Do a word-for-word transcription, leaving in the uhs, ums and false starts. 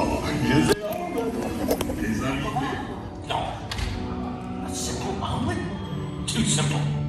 Les invités. No. A simple omelet? Too simple.